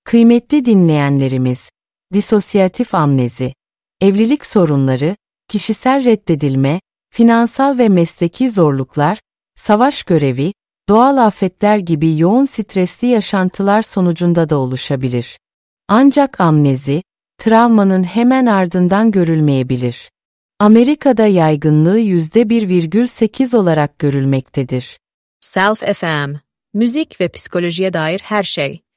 Kıymetli dinleyenlerimiz, disosyatif amnezi, evlilik sorunları, kişisel reddedilme, finansal ve mesleki zorluklar, savaş görevi, doğal afetler gibi yoğun stresli yaşantılar sonucunda da oluşabilir. Ancak amnezi, travmanın hemen ardından görülmeyebilir. Amerika'da yaygınlığı %1,8 olarak görülmektedir. Self FM, müzik ve psikolojiye dair her şey.